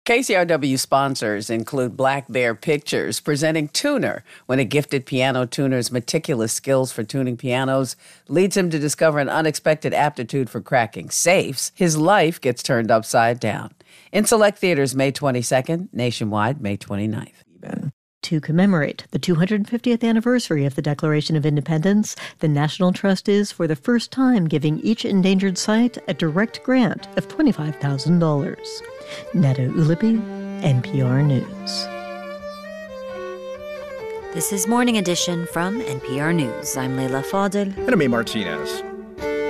KCRW sponsors include Black Bear Pictures, presenting Tuner, when a gifted piano tuner's meticulous skills for tuning pianos leads him to discover an unexpected aptitude for cracking safes. His life gets turned upside down. In select theaters May 22nd, nationwide May 29th. To commemorate the 250th anniversary of the Declaration of Independence, the National Trust is, for the first time, giving each endangered site a direct grant of $25,000. Netta Ulapi, NPR News. This is Morning Edition from NPR News. I'm Leila Fadel. And I'm A. Martinez.